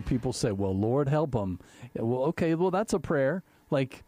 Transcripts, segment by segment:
people say, well, Lord, help them. Well, okay, well, that's a prayer. Like,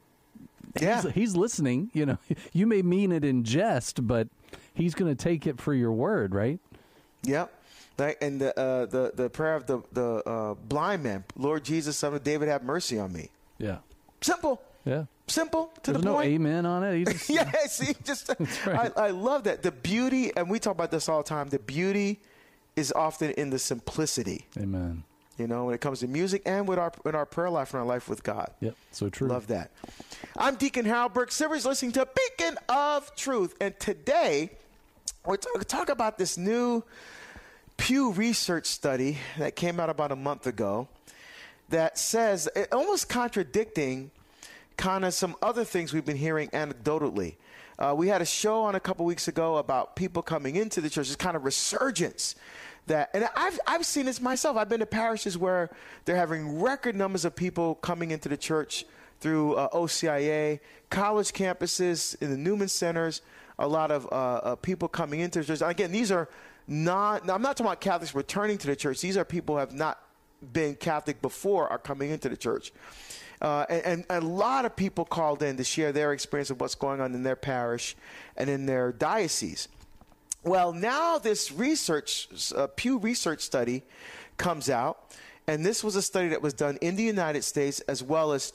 he's listening. You know, you may mean it in jest, but he's going to take it for your word, right? Yep. And the prayer of the blind man, Lord Jesus, Son of David, have mercy on me. Yeah. Simple. Yeah. Simple to There's the point. No amen on it. Just, see, right. I love that. The beauty, and we talk about this all the time, the beauty is often in the simplicity. Amen. You know, when it comes to music and with our prayer life and our life with God. Yep, so true. Love that. I'm Deacon Harold Burke Sivers, listening to Beacon of Truth. And today, we're talk about this new Pew Research study that came out about a month ago that says, almost contradicting kind of some other things we've been hearing anecdotally. We had a show on a couple weeks ago about people coming into the church, this kind of resurgence. And I've seen this myself. I've been to parishes where they're having record numbers of people coming into the church through OCIA, college campuses, in the Newman centers, a lot of people coming into the church. Again, these are not, I'm not talking about Catholics returning to the church. These are people who have not been Catholic before are coming into the church. And a lot of people called in to share their experience of what's going on in their parish and in their diocese. Well, now this research, Pew Research study comes out, and this was a study that was done in the United States as well as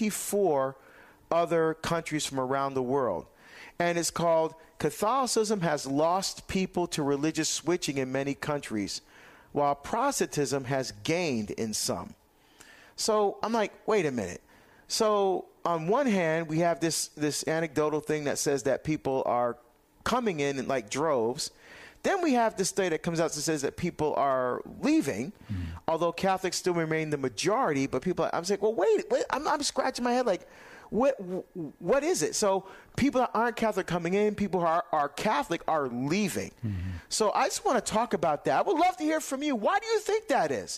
24 other countries from around the world. And it's called Catholicism Has Lost People to Religious Switching in Many Countries, while Protestantism has gained in some. So I'm like, wait a minute. So on one hand, we have this anecdotal thing that says that people are coming in like droves. Then we have this study that comes out that says that people are leaving, although Catholics still remain the majority. But people, I'm saying, well, wait, I'm scratching my head like, what is it? So people that aren't Catholic coming in, people who are Catholic are leaving. So I just want to talk about that. I would love to hear from you. Why do you think that is?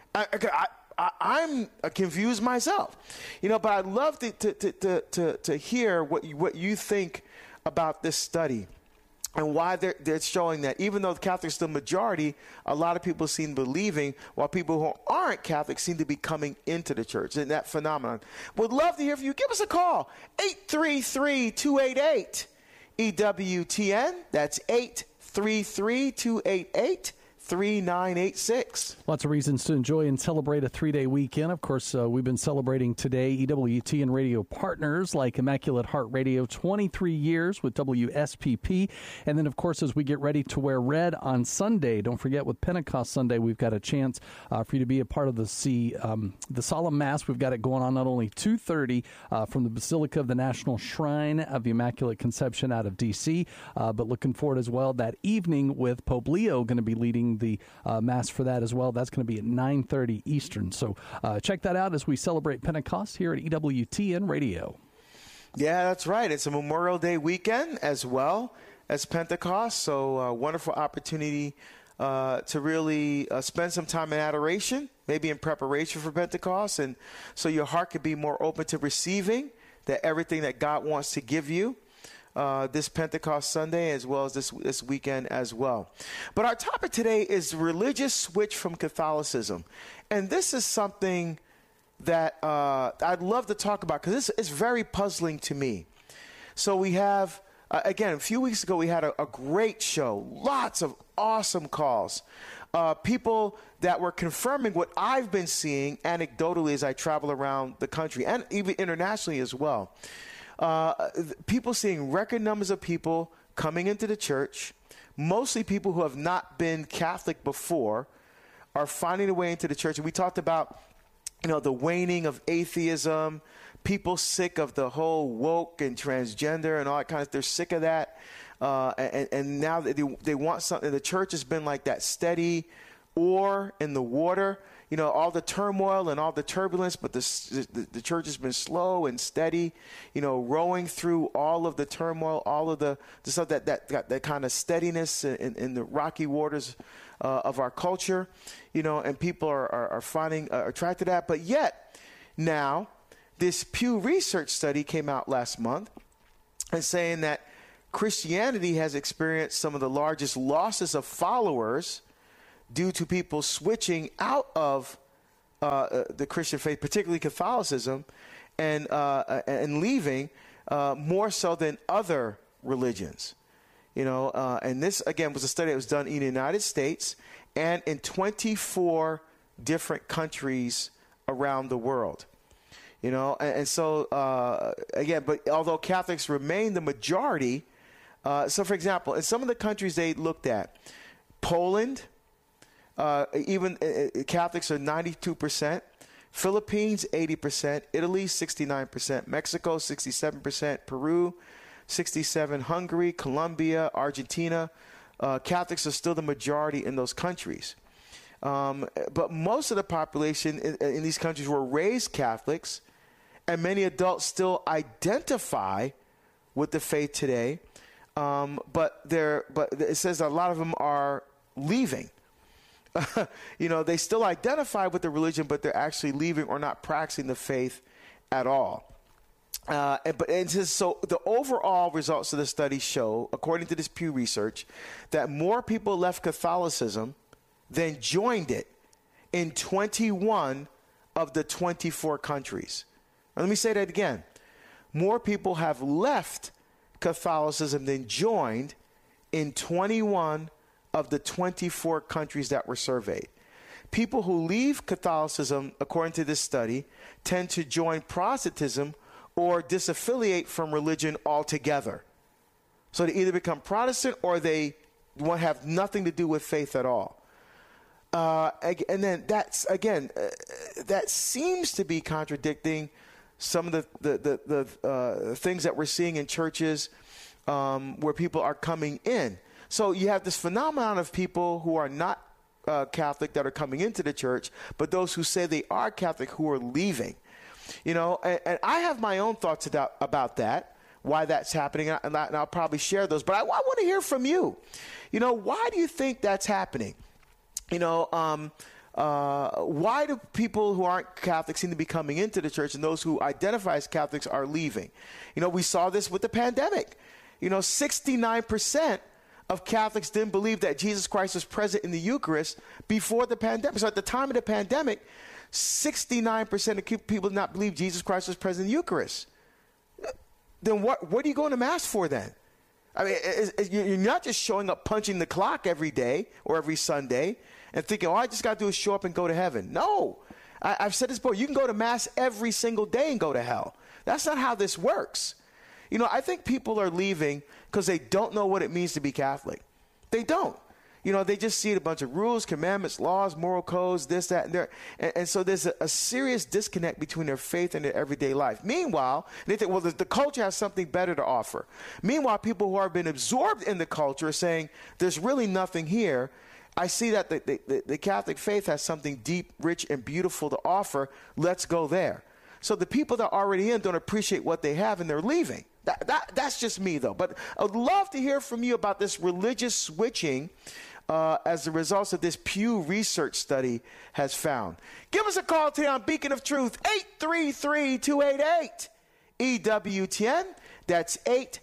I'm confused myself, you know, but I'd love to hear what you think about this study and why they're showing that even though the Catholics are the majority, a lot of people seem to be leaving, while people who aren't Catholic seem to be coming into the church. And that phenomenon. Would love to hear from you. Give us a call, 833-288-EWTN. That's 833-288-3986. Lots of reasons to enjoy and celebrate a 3-day weekend. Of course, we've been celebrating today EWTN radio partners like Immaculate Heart Radio, 23 years with WSPP. And then, of course, as we get ready to wear red on Sunday, don't forget with Pentecost Sunday, we've got a chance for you to be a part of the solemn mass. We've got it going on not only 2:30 from the Basilica of the National Shrine of the Immaculate Conception out of D.C., but looking forward as well that evening with Pope Leo going to be leading the Mass for that as well. That's going to be at 9:30 Eastern. So check that out as we celebrate Pentecost here at EWTN Radio. Yeah, that's right. It's a Memorial Day weekend as well as Pentecost. So a wonderful opportunity to really spend some time in adoration, maybe in preparation for Pentecost. And so your heart could be more open to receiving everything that God wants to give you. This Pentecost Sunday as well as this weekend as well. But our topic today is religious switch from Catholicism. And this is something that I'd love to talk about because it's very puzzling to me. So we have, again, a few weeks ago we had a great show, lots of awesome calls. People that were confirming what I've been seeing anecdotally as I travel around the country and even internationally as well. People seeing record numbers of people coming into the church, mostly people who have not been Catholic before, are finding a way into the church. And we talked about, you know, the waning of atheism, people sick of the whole woke and transgender and all that kind of, they're sick of that. And now they want something. The church has been like that steady oar in the water. You know, all the turmoil and all the turbulence, but the church has been slow and steady, you know, rowing through all of the turmoil, all of the stuff that kind of steadiness in the rocky waters of our culture, you know, and people are finding attracted to that. But yet now this Pew Research study came out last month and saying that Christianity has experienced some of the largest losses of followers due to people switching out of the Christian faith, particularly Catholicism, and leaving more so than other religions. And this, again, was a study that was done in the United States and in 24 different countries around the world. And so, again, but although Catholics remain the majority, so, for example, in some of the countries they looked at, Poland, even Catholics are 92%, Philippines, 80%, Italy, 69%, Mexico, 67%, Peru, 67%, Hungary, Colombia, Argentina. Catholics are still the majority in those countries. But most of the population in these countries were raised Catholics, and many adults still identify with the faith today. But it says a lot of them are leaving. They still identify with the religion, but they're actually leaving or not practicing the faith at all. So the overall results of the study show, according to this Pew Research, that more people left Catholicism than joined it in 21 of the 24 countries. Now, let me say that again. More people have left Catholicism than joined in 21 of the 24 countries that were surveyed. People who leave Catholicism, according to this study, tend to join Protestantism or disaffiliate from religion altogether. So they either become Protestant or they won't have nothing to do with faith at all. And then that seems to be contradicting some of the things that we're seeing in churches where people are coming in. So you have this phenomenon of people who are not Catholic that are coming into the church, but those who say they are Catholic who are leaving. And I have my own thoughts about that, why that's happening, and I'll probably share those. But I want to hear from you. Why do you think that's happening? Why do people who aren't Catholics seem to be coming into the church, and those who identify as Catholics are leaving? We saw this with the pandemic. 69% of Catholics didn't believe that Jesus Christ was present in the Eucharist before the pandemic. So at the time of the pandemic, 69% of people did not believe Jesus Christ was present in the Eucharist. Then what are you going to Mass for then? I mean, you're not just showing up punching the clock every day or every Sunday and thinking, I just got to do is show up and go to heaven. No. I've said this before. You can go to Mass every single day and go to hell. That's not how this works. I think people are leaving because they don't know what it means to be Catholic. They don't. They just see a bunch of rules, commandments, laws, moral codes, this, that, and there. And so there's a serious disconnect between their faith and their everyday life. Meanwhile, they think, the culture has something better to offer. Meanwhile, people who have been absorbed in the culture are saying, there's really nothing here. I see that the Catholic faith has something deep, rich, and beautiful to offer. Let's go there. So the people that are already in don't appreciate what they have, and they're leaving. That's just me, though. But I would love to hear from you about this religious switching as the results of this Pew Research study has found. Give us a call today on Beacon of Truth, 833-288-EWTN. That's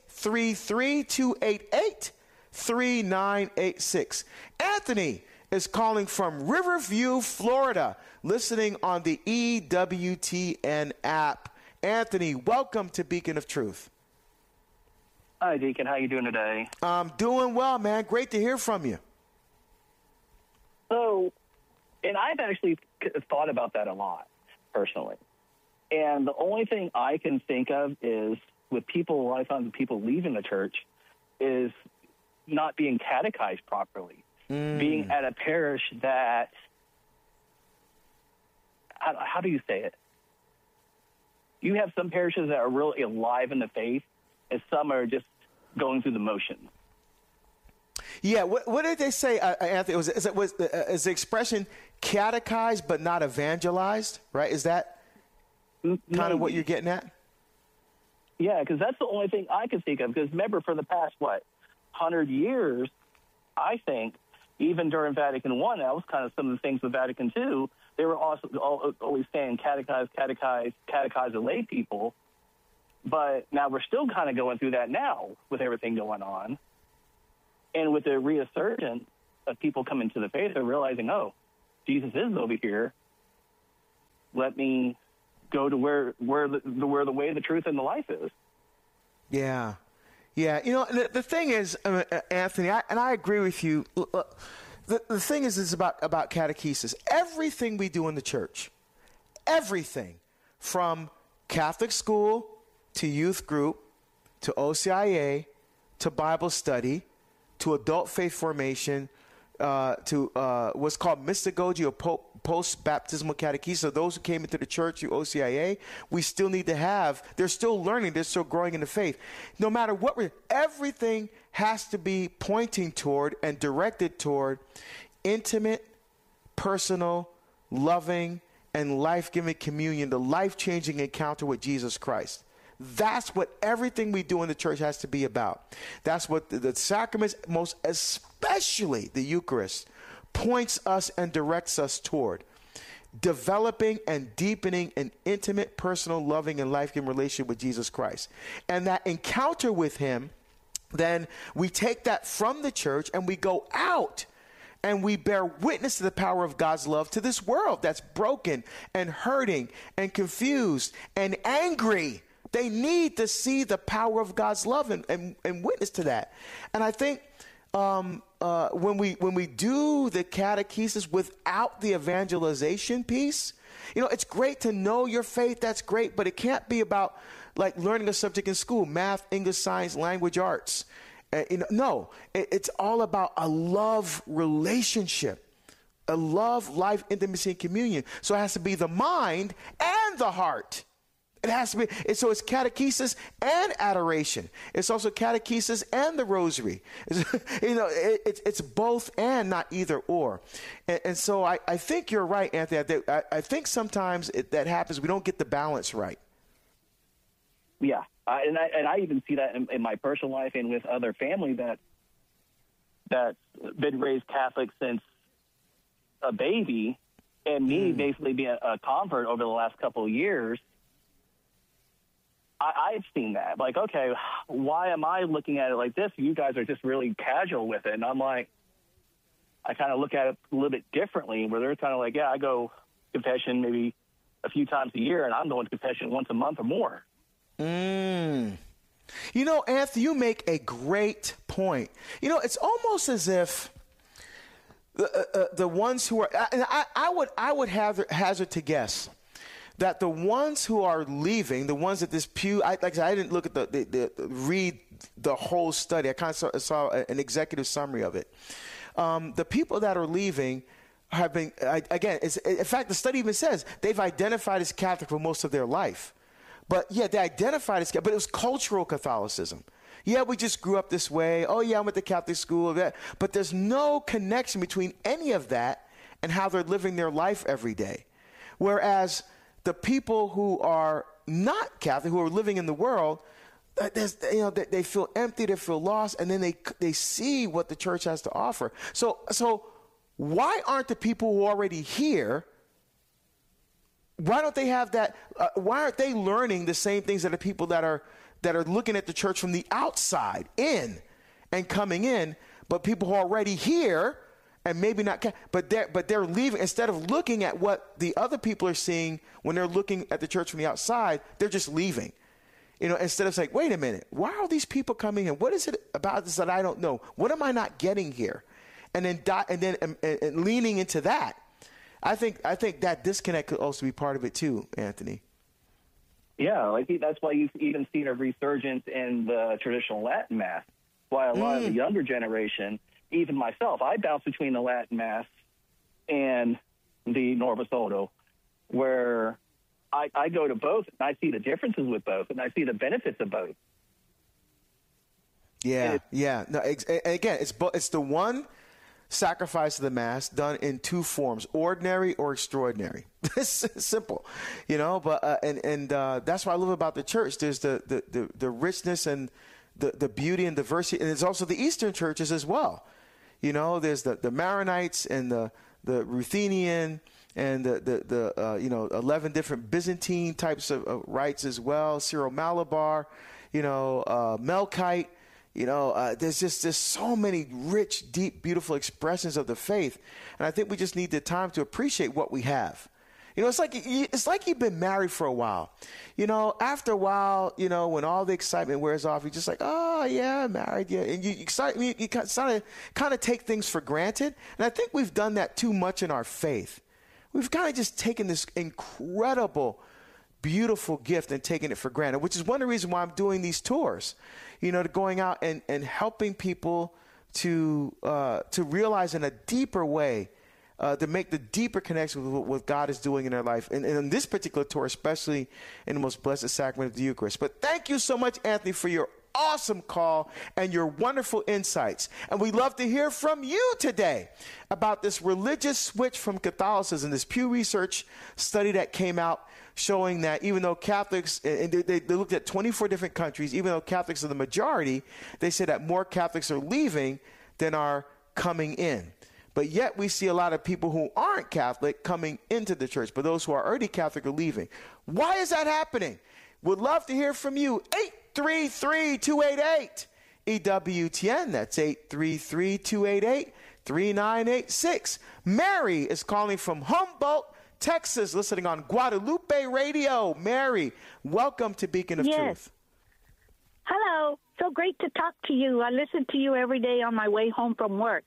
833-288-3986. Anthony is calling from Riverview, Florida, listening on the EWTN app. Anthony, welcome to Beacon of Truth. Hi, Deacon. How you doing today? I'm doing well, man. Great to hear from you. So, and I've actually thought about that a lot, personally. And the only thing I can think of is with people, a lot of times people leaving the church, is not being catechized properly. Being at a parish that, how do you say it? You have some parishes that are really alive in the faith, and some are just going through the motions. Yeah, what did they say, Anthony? Is the expression catechized but not evangelized, right? Is that kind of what you're getting at? Yeah, because that's the only thing I can think of. Because remember, for the past, 100 years, I think, even during Vatican I, that was kind of some of the things with Vatican II, they were also always saying catechize the lay people. But now we're still kind of going through that now with everything going on. And with the resurgence of people coming to the faith, they're realizing, Jesus is over here. let me go to where the way, the truth, and the life is. Yeah. Yeah. You know, the thing is, Anthony, I agree with you. The thing is about catechesis. Everything we do in the church, everything from Catholic school to youth group to OCIA to Bible study to adult faith formation to what's called mystagogy or post-baptismal catechesis. So those who came into the church through OCIA, we still need to have, they're still learning, they're still growing in the faith. No matter what, everything has to be pointing toward and directed toward intimate, personal, loving, and life-giving communion, the life-changing encounter with Jesus Christ. That's what everything we do in the church has to be about. That's what the sacraments, most especially the Eucharist, points us and directs us toward. Developing and deepening an intimate, personal, loving, and life-giving relationship with Jesus Christ. And that encounter with him, then we take that from the church and we go out and we bear witness to the power of God's love to this world that's broken and hurting and confused and angry. They need to see the power of God's love and witness to that. And I think when we do the catechesis without the evangelization piece, you know, it's great to know your faith. That's great, but it can't be about like learning a subject in school, math, English, science, language, arts. No, it's all about a love relationship, a love, life, intimacy, and communion. So it has to be the mind and the heart. It has to be. So it's catechesis and adoration. It's also catechesis and the rosary. It's both and, not either or. And so I think you're right, Anthony. I think sometimes that happens. We don't get the balance right. Yeah, and I even see that in my personal life and with other family that's been raised Catholic since a baby, and me basically being a convert over the last couple of years. I've seen that. Like, okay, why am I looking at it like this? You guys are just really casual with it. And I'm like, I kind of look at it a little bit differently, where they're kind of like, yeah, I go confession maybe a few times a year, and I'm going to confession once a month or more. You know, Anthony, you make a great point. You know, it's almost as if the ones who are, and I would hazard to guess that the ones who are leaving, the ones at this pew, I didn't look at read the whole study. I kind of saw an executive summary of it. The people that are leaving have been, again, in fact, the study even says they've identified as Catholic for most of their life. But yeah, they identified as Catholic, but it was cultural Catholicism. Yeah, we just grew up this way. Oh yeah, I went to Catholic school. But there's no connection between any of that and how they're living their life every day. Whereas the people who are not Catholic, who are living in the world, they feel empty, they feel lost, and then they see what the church has to offer. So why aren't the people who are already here? Why don't they have that? Why aren't they learning the same things that the people that are looking at the church from the outside in and coming in? But people who are already here and maybe not, but they're leaving. Instead of looking at what the other people are seeing when they're looking at the church from the outside, they're just leaving. You know, instead of saying, wait a minute, why are these people coming in? What is it about this that I don't know? What am I not getting here? And then leaning into that. I think that disconnect could also be part of it too, Anthony. Yeah, like that's why you've even seen a resurgence in the traditional Latin Mass. Why a lot of the younger generation, even myself, I bounce between the Latin Mass and the Novus Ordo, where I go to both, and I see the differences with both, and I see the benefits of both. Yeah. No, again, it's the one sacrifice of the Mass done in two forms, ordinary or extraordinary. It's simple, you know. But that's what I love about the church. There's the richness and the beauty and diversity, and there's also the Eastern churches as well. You know, there's the Maronites and the Ruthenian and the 11 different Byzantine types of rites as well. Syro-Malabar, Melkite. There's so many rich, deep, beautiful expressions of the faith. And I think we just need the time to appreciate what we have. You know, it's like you've been married for a while. You know, after a while, you know, when all the excitement wears off, you're just like, oh, yeah, I'm married. Yeah. And you kind of take things for granted. And I think we've done that too much in our faith. We've kind of just taken this incredible, beautiful gift and taken it for granted, which is one of the reasons why I'm doing these tours, you know, to going out and helping people to realize in a deeper way, to make the deeper connection with what God is doing in their life. And in this particular tour, especially in the most blessed sacrament of the Eucharist. But thank you so much, Anthony, for your awesome call and your wonderful insights. And we'd love to hear from you today about this religious switch from Catholicism, this Pew Research study that came out showing that even though Catholics, and they looked at 24 different countries, even though Catholics are the majority, they say that more Catholics are leaving than are coming in. But yet we see a lot of people who aren't Catholic coming into the church, but those who are already Catholic are leaving. Why is that happening? Would love to hear from you. 833-288-EWTN. That's 833-288-3986. Mary is calling from Humboldt, Texas, listening on Guadalupe Radio. Mary, welcome to Beacon of Truth. Hello. So great to talk to you. I listen to you every day on my way home from work.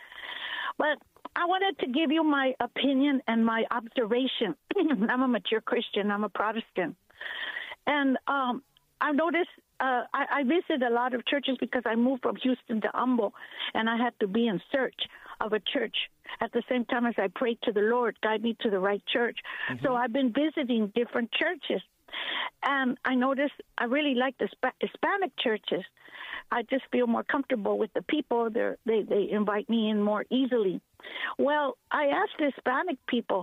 But I wanted to give you my opinion and my observation. I'm a mature Christian. I'm a Protestant. And I noticed I visit a lot of churches because I moved from Houston to Humboldt, and I had to be in search of a church at the same time as I prayed to the Lord, guide me to the right church. Mm-hmm. So I've been visiting different churches. And I noticed I really like the Hispanic churches. I just feel more comfortable with the people. They invite me in more easily. Well, I asked the Hispanic people,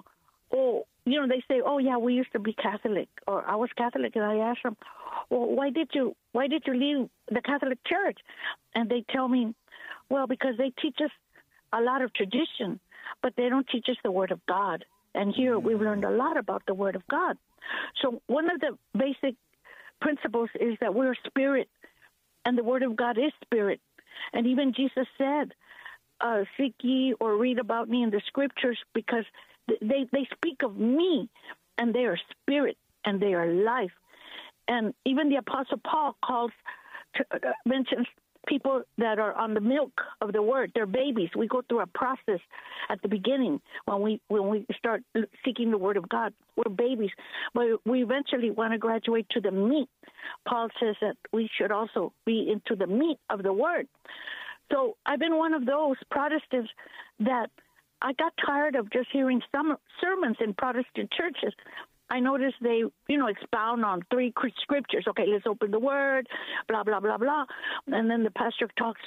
they say, oh, yeah, we used to be Catholic, or I was Catholic. And I asked them, well, why did you leave the Catholic Church? And they tell me, well, because they teach us a lot of tradition, but they don't teach us the Word of God. And here we've learned a lot about the Word of God. So one of the basic principles is that we're spirit, and the Word of God is spirit. And even Jesus said, seek ye or read about me in the Scriptures, because they speak of me, and they are spirit, and they are life. And even the Apostle Paul mentions people that are on the milk of the Word. They're babies. We go through a process at the beginning when we start seeking the Word of God. We're babies, but we eventually want to graduate to the meat. Paul says that we should also be into the meat of the Word. So I've been one of those Protestants that I got tired of just hearing some sermons in Protestant churches. I noticed they, expound on 3 scriptures. Okay, let's open the Word, blah, blah, blah, blah. And then the pastor talks.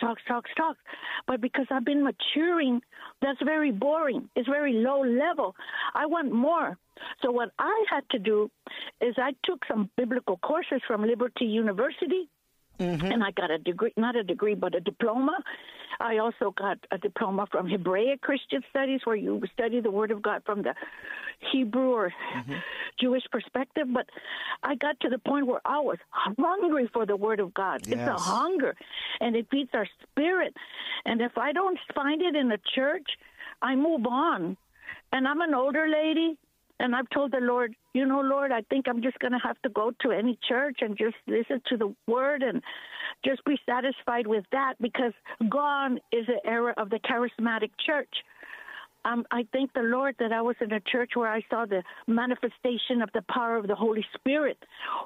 But because I've been maturing, that's very boring. It's very low level. I want more. So what I had to do is I took some biblical courses from Liberty University. Mm-hmm. And I got a degree, not a degree, but a diploma. I also got a diploma from Hebraic Christian Studies, where you study the Word of God from the Hebrew or Jewish perspective. But I got to the point where I was hungry for the Word of God. Yes. It's a hunger, and it feeds our spirit. And if I don't find it in a church, I move on. And I'm an older lady. And I've told the Lord, Lord, I think I'm just going to have to go to any church and just listen to the Word and just be satisfied with that, because gone is the era of the charismatic church. I thank the Lord that I was in a church where I saw the manifestation of the power of the Holy Spirit.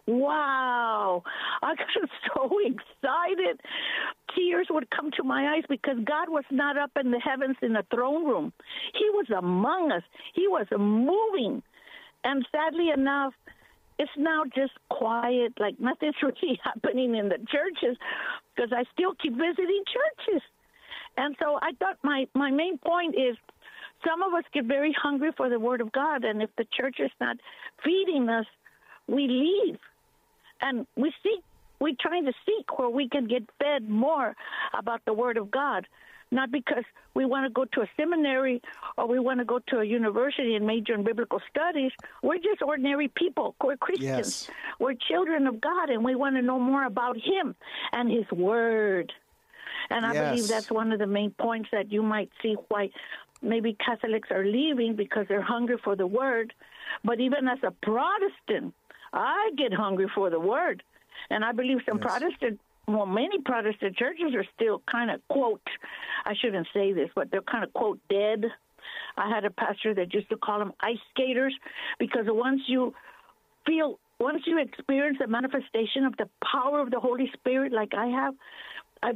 Wow. I got so excited. Tears would come to my eyes, because God was not up in the heavens in the throne room. He was among us. He was moving. And sadly enough, it's now just quiet, like nothing's really happening in the churches, because I still keep visiting churches. And so I thought my main point is, some of us get very hungry for the Word of God, and if the church is not feeding us, we leave. And we're trying to seek where we can get fed more about the Word of God, not because we want to go to a seminary or we want to go to a university and major in biblical studies. We're just ordinary people. We're Christians. Yes. We're children of God, and we want to know more about Him and His Word. And I believe that's one of the main points that you might see why maybe Catholics are leaving, because they're hungry for the Word. But even as a Protestant, I get hungry for the word. And I believe some many Protestant churches are still kind of, quote, I shouldn't say this, but they're kind of, quote, dead. I had a pastor that used to call them ice skaters, because once you experience the manifestation of the power of the Holy Spirit, like I have, I've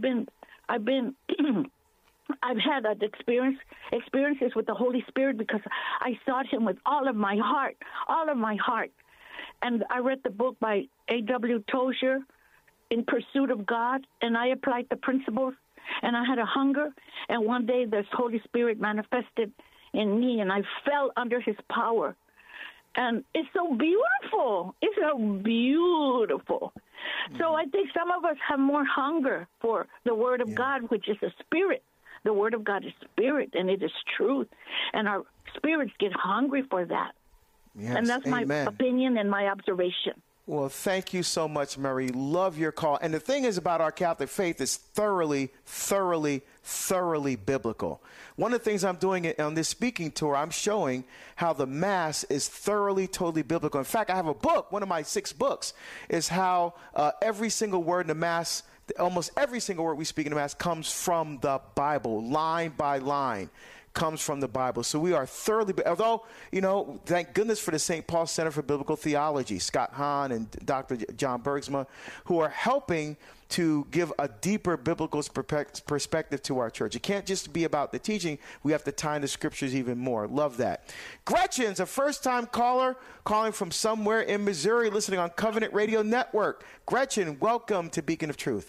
had that experiences with the Holy Spirit, because I sought him with all of my heart. And I read the book by A.W. Tozer, In Pursuit of God, and I applied the principles, and I had a hunger. And one day this Holy Spirit manifested in me, and I fell under his power. And it's so beautiful. It's so beautiful. Mm-hmm. So I think some of us have more hunger for the Word of God, which is a spirit. The Word of God is spirit, and it is truth. And our spirits get hungry for that. Yes, and that's my opinion and my observation. Well, thank you so much, Mary. Love your call. And the thing is about our Catholic faith is thoroughly, thoroughly, thoroughly biblical. One of the things I'm doing on this speaking tour, I'm showing how the Mass is thoroughly, totally biblical. In fact, I have a book, one of my 6 books, is how every single word in the Mass, almost every single word we speak in the Mass comes from the Bible, line by line. Comes from the Bible. So we are thoroughly, although, thank goodness for the St. Paul Center for Biblical Theology, Scott Hahn and Dr. John Bergsma, who are helping to give a deeper biblical perspective to our church. It can't just be about the teaching. We have to tie in the scriptures even more. Love that. Gretchen's a first-time caller calling from somewhere in Missouri, listening on Covenant Radio Network. Gretchen, welcome to Beacon of Truth.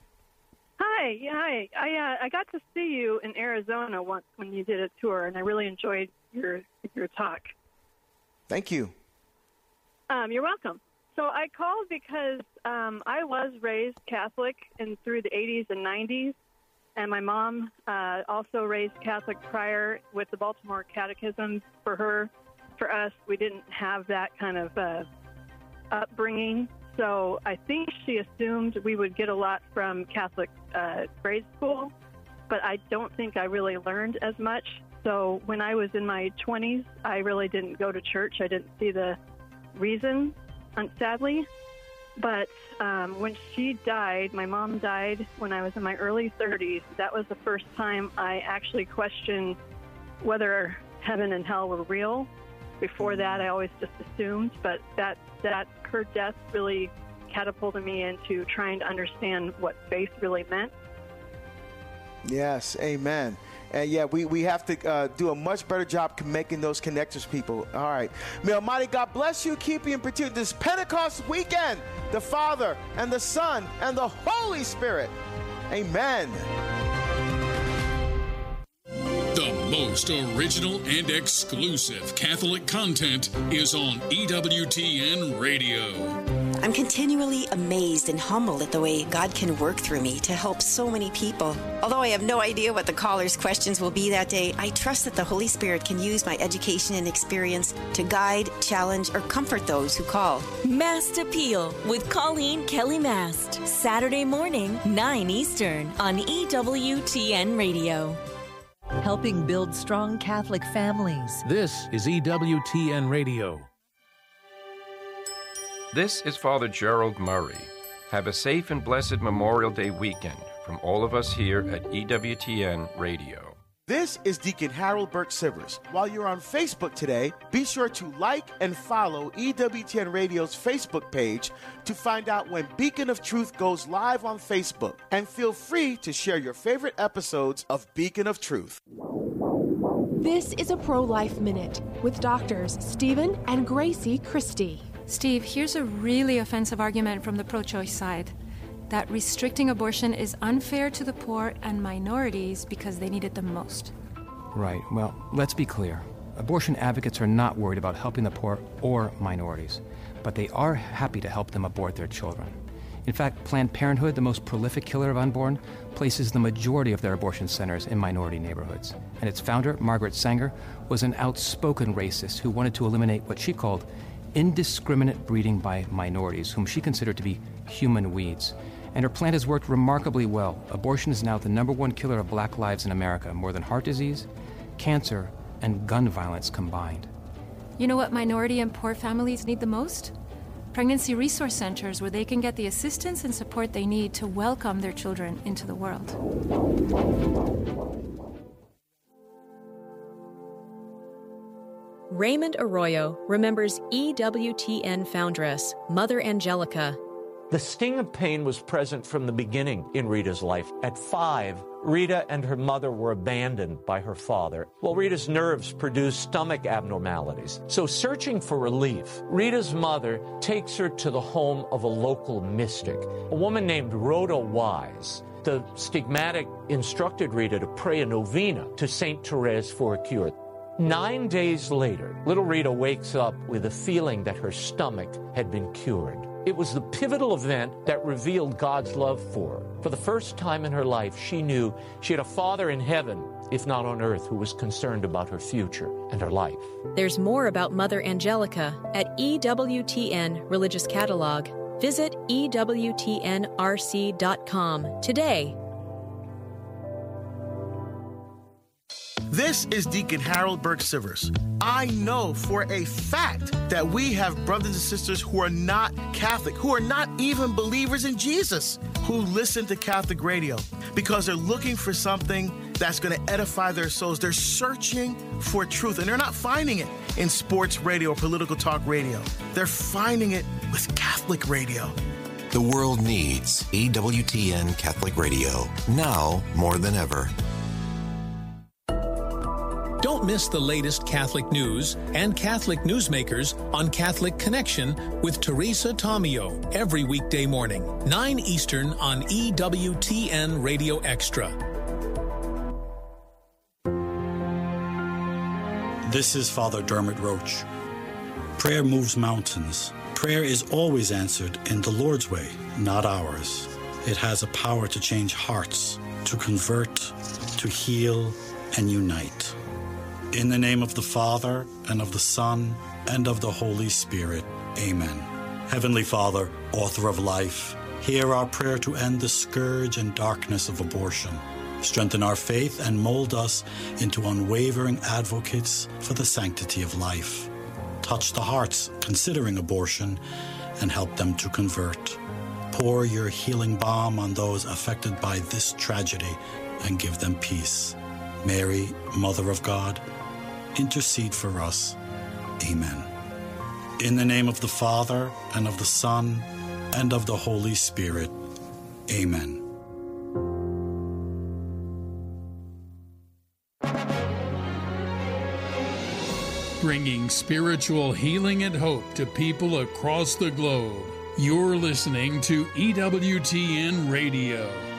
Hi. I got to see you in Arizona once when you did a tour, and I really enjoyed your talk. Thank you. You're welcome. So I called because I was raised Catholic through the 80s and 90s, and my mom also raised Catholic prior with the Baltimore Catechism. For us, we didn't have that kind of upbringing. So I think she assumed we would get a lot from Catholic grade school, but I don't think I really learned as much. So when I was in my 20s, I really didn't go to church. I didn't see the reason, sadly. But when she died, my mom died when I was in my early 30s. That was the first time I actually questioned whether heaven and hell were real. Before that, I always just assumed, but that her death really catapulted me into trying to understand what faith really meant. Yes, amen. And we have to do a much better job making those connections, people. All right. May Almighty God bless you, keep you, and protect this Pentecost weekend, the Father and the Son and the Holy Spirit. Amen. The most original and exclusive Catholic content is on EWTN Radio. I'm continually amazed and humbled at the way God can work through me to help so many people. Although I have no idea what the caller's questions will be that day, I trust that the Holy Spirit can use my education and experience to guide, challenge, or comfort those who call. Mast Appeal with Colleen Kelly Mast. Saturday morning, 9 Eastern on EWTN Radio. Helping build strong Catholic families. This is EWTN Radio. This is Father Gerald Murray. Have a safe and blessed Memorial Day weekend from all of us here at EWTN Radio. This is Deacon Harold Burke-Sivers. While you're on Facebook today, be sure to like and follow EWTN Radio's Facebook page to find out when Beacon of Truth goes live on Facebook. And feel free to share your favorite episodes of Beacon of Truth. This is a Pro-Life Minute with doctors Stephen and Gracie Christie. Steve, here's a really offensive argument from the pro-choice side, that restricting abortion is unfair to the poor and minorities because they need it the most. Right. Well, let's be clear. Abortion advocates are not worried about helping the poor or minorities, but they are happy to help them abort their children. In fact, Planned Parenthood, the most prolific killer of unborn, places the majority of their abortion centers in minority neighborhoods. And its founder, Margaret Sanger, was an outspoken racist who wanted to eliminate what she called indiscriminate breeding by minorities, whom she considered to be human weeds. And her plan has worked remarkably well. Abortion is now the #1 killer of black lives in America, more than heart disease, cancer, and gun violence combined. You know what minority and poor families need the most? Pregnancy resource centers where they can get the assistance and support they need to welcome their children into the world. Raymond Arroyo remembers EWTN foundress, Mother Angelica. The sting of pain was present from the beginning in Rita's life. At 5, Rita and her mother were abandoned by her father, while Rita's nerves produced stomach abnormalities. So searching for relief, Rita's mother takes her to the home of a local mystic, a woman named Rhoda Wise. The stigmatic instructed Rita to pray a novena to St. Therese for a cure. 9 days later, little Rita wakes up with a feeling that her stomach had been cured. It was the pivotal event that revealed God's love for her. For the first time in her life, she knew she had a Father in heaven, if not on earth, who was concerned about her future and her life. There's more about Mother Angelica at EWTN Religious Catalog. Visit EWTNRC.com today. This is Deacon Harold Burke-Sivers. I know for a fact that we have brothers and sisters who are not Catholic, who are not even believers in Jesus, who listen to Catholic radio because they're looking for something that's going to edify their souls. They're searching for truth, and they're not finding it in sports radio or political talk radio. They're finding it with Catholic radio. The world needs EWTN Catholic Radio, now more than ever. Don't miss the latest Catholic news and Catholic newsmakers on Catholic Connection with Teresa Tomeo every weekday morning, 9 Eastern on EWTN Radio Extra. This is Father Dermot Roach. Prayer moves mountains. Prayer is always answered in the Lord's way, not ours. It has a power to change hearts, to convert, to heal, and unite. In the name of the Father, and of the Son, and of the Holy Spirit. Amen. Heavenly Father, author of life, hear our prayer to end the scourge and darkness of abortion. Strengthen our faith and mold us into unwavering advocates for the sanctity of life. Touch the hearts considering abortion and help them to convert. Pour your healing balm on those affected by this tragedy and give them peace. Mary, Mother of God, intercede for us. Amen. In the name of the Father, and of the Son, and of the Holy Spirit. Amen. Bringing spiritual healing and hope to people across the globe. You're listening to EWTN Radio.